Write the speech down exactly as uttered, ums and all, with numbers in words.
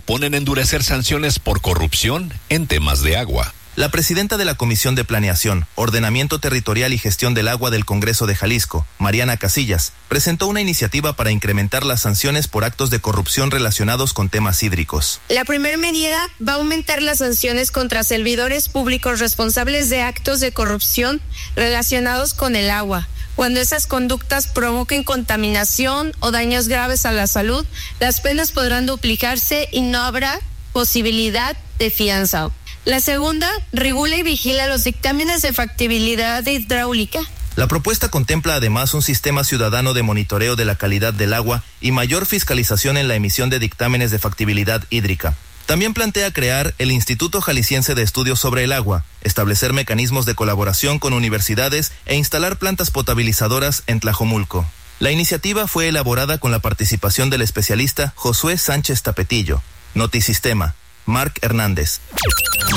proponen endurecer sanciones por corrupción en temas de agua. La presidenta de la Comisión de Planeación, Ordenamiento Territorial y Gestión del Agua del Congreso de Jalisco, Mariana Casillas, presentó una iniciativa para incrementar las sanciones por actos de corrupción relacionados con temas hídricos. La primera medida va a aumentar las sanciones contra servidores públicos responsables de actos de corrupción relacionados con el agua. Cuando esas conductas provoquen contaminación o daños graves a la salud, las penas podrán duplicarse y no habrá posibilidad de fianza. La segunda, regula y vigila los dictámenes de factibilidad hidráulica. La propuesta contempla además un sistema ciudadano de monitoreo de la calidad del agua y mayor fiscalización en la emisión de dictámenes de factibilidad hídrica. También plantea crear el Instituto Jalisciense de Estudios sobre el Agua, establecer mecanismos de colaboración con universidades e instalar plantas potabilizadoras en Tlajomulco. La iniciativa fue elaborada con la participación del especialista Josué Sánchez Tapetillo, Notisistema, Marc Hernández.